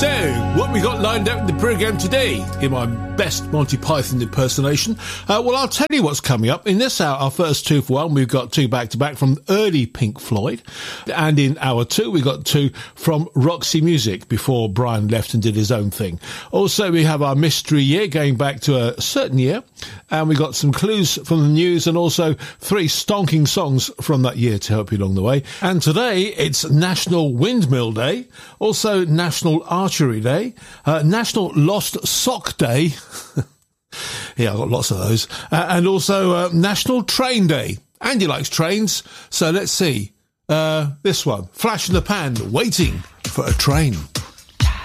So, what we got lined up in the programme today, in my best Monty Python impersonation? Well, I'll tell you what's coming up. In this hour, our first two for one, we've got two back-to-back from early Pink Floyd. And in hour two, we got two from Roxy Music before Brian left and did his own thing. Also, we have our mystery year going back to a certain year. And we got some clues from the news and also three stonking songs from that year to help you along the way. And today, it's National Windmill Day, also National Archery Day, National Lost Sock Day. Yeah, I've got lots of those. And also National Train Day. Andy likes trains, so let's see. This one, Flash in the Pan, Waiting for a Train.